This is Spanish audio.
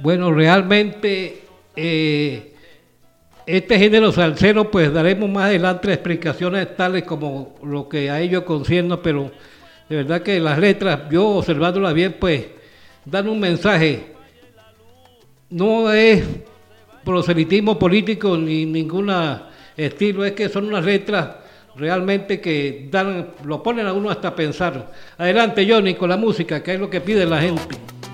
Bueno, realmente este género salsero, pues daremos más adelante explicaciones tales como lo que a ellos concierne, pero de verdad que las letras, yo observándolas bien, pues dan un mensaje. No es proselitismo político ni ninguna estilo, es que son unas letras realmente que dan, lo ponen a uno hasta pensar. Adelante, Johnny, con la música, que es lo que pide la gente.